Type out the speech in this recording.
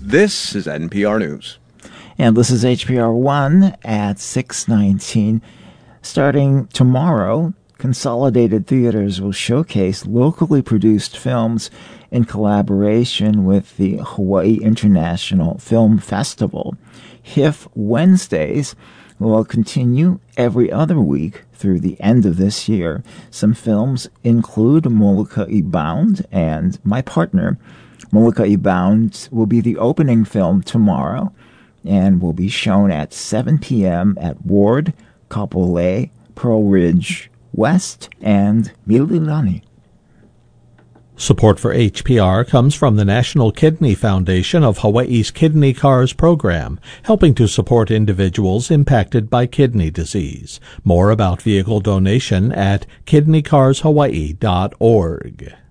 This is NPR News. And this is HPR 1 at 6:19. Starting tomorrow, Consolidated Theaters will showcase locally produced films in collaboration with the Hawaii International Film Festival. HIF Wednesdays will continue every other week through the end of this year. Some films include Moloka'i Bound and My Partner. Moloka'i Bound will be the opening film tomorrow and will be shown at 7 p.m. at Ward, Kapolei, Pearl Ridge West, and Mililani. Support for HPR comes from the National Kidney Foundation of Hawaii's Kidney Cars program, helping to support individuals impacted by kidney disease. More about vehicle donation at kidneycarshawaii.org.